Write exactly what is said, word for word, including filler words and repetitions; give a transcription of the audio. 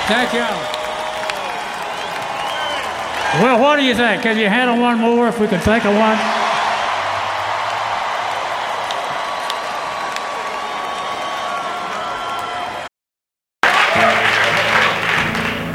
Thank you. Well, what do you think? Can you handle one more if we can think of one?